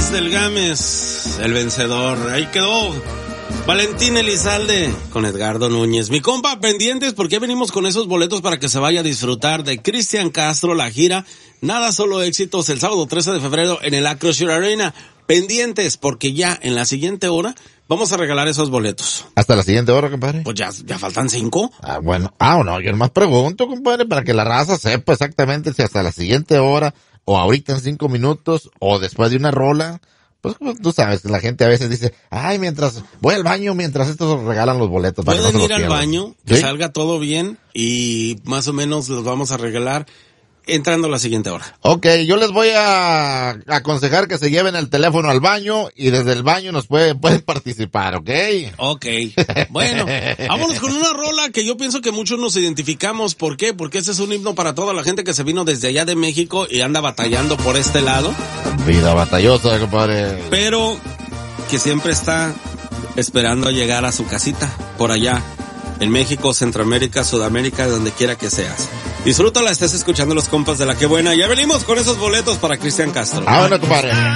Gámez del Gámez, el vencedor. Ahí quedó Valentín Elizalde con Edgardo Núñez. Mi compa, pendientes porque venimos con esos boletos para que se vaya a disfrutar de Cristian Castro, la gira Nada Solo Éxitos, el sábado 13 de febrero en el Acrisure Arena. Pendientes porque ya en la siguiente hora vamos a regalar esos boletos. ¿Hasta la siguiente hora, compadre? Pues ya faltan 5. Ah, bueno. No, yo nomás pregunto, compadre, para que la raza sepa exactamente si hasta la siguiente hora, o ahorita en 5 minutos, o después de una rola. Pues tú sabes, la gente a veces dice, ay, mientras voy al baño, mientras estos regalan los boletos. Pueden ir al baño, que salga todo bien, y más o menos los vamos a regalar entrando a la siguiente hora. Ok, yo les voy a aconsejar que se lleven el teléfono al baño y desde el baño nos pueden participar, ¿ok? Ok. Bueno, vámonos con una rola que yo pienso que muchos nos identificamos. ¿Por qué? Porque ese es un himno para toda la gente que se vino desde allá de México y anda batallando por este lado. Vida batallosa, compadre. Pero que siempre está esperando llegar a su casita por allá. En México, Centroamérica, Sudamérica, donde quiera que seas. Disfrútala, estés escuchando los compas de La Que Buena. Ya venimos con esos boletos para Cristian Castro. Ah, bueno, compadre.